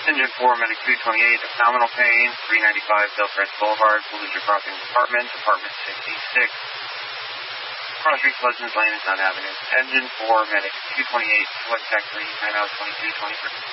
Engine 4, Medic 228, abdominal pain, 395 Belfast Boulevard, Volusia Crossing Department, Department 66. Cross Street, Pleasant Lane, and Dunn Avenue. Engine 4, Medic 228, West Factory, 9 hours 22, 23.